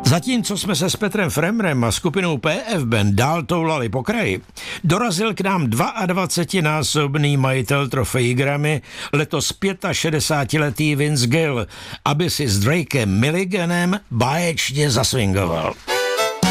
Zatímco jsme se s Petrem Fremrem a skupinou PF Band dál toulali po kraji, dorazil k nám 22násobný majitel trofejí Grammy, letos 65letý Vince Gill, aby si s Drakem Milliganem báječně zaswingoval.